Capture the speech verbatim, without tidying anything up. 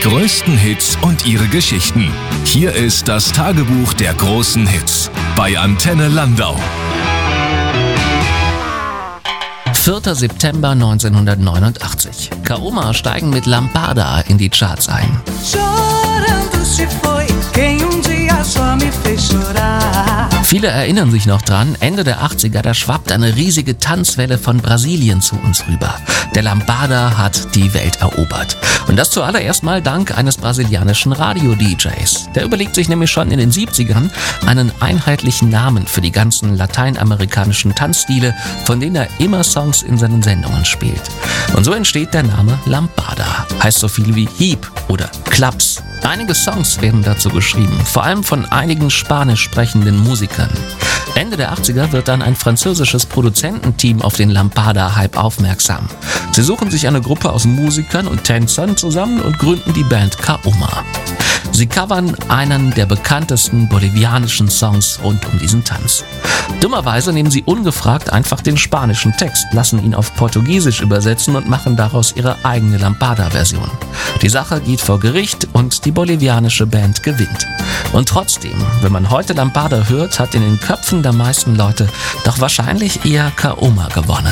größten Hits und ihre Geschichten. Hier ist das Tagebuch der großen Hits bei Antenne Landau. vierter September neunzehnhundertneunundachtzig. Kaoma steigen mit Lambada in die Charts ein. Viele erinnern sich noch dran, Ende der achtziger, da schwappt eine riesige Tanzwelle von Brasilien zu uns rüber. Der Lambada hat die Welt erobert. Und das zuallererst mal dank eines brasilianischen Radio-D Js. Der überlegt sich nämlich schon in den siebzigern einen einheitlichen Namen für die ganzen lateinamerikanischen Tanzstile, von denen er immer Songs in seinen Sendungen spielt. Und so entsteht der Name Lambada. Heißt so viel wie Hieb oder Klaps. Einige Songs werden dazu geschrieben, vor allem von einigen spanisch sprechenden Musikern. Ende der achtziger wird dann ein französisches Produzententeam auf den Lambada-Hype aufmerksam. Sie suchen sich eine Gruppe aus Musikern und Tänzern zusammen und gründen die Band Kaoma. Sie covern einen der bekanntesten bolivianischen Songs rund um diesen Tanz. Dummerweise nehmen sie ungefragt einfach den spanischen Text, lassen ihn auf Portugiesisch übersetzen und machen daraus ihre eigene Lambada-Version. Die Sache geht vor Gericht und die bolivianische Band gewinnt. Und trotzdem, wenn man heute Lambada hört, hat in den Köpfen der meisten Leute doch wahrscheinlich eher Kaoma gewonnen.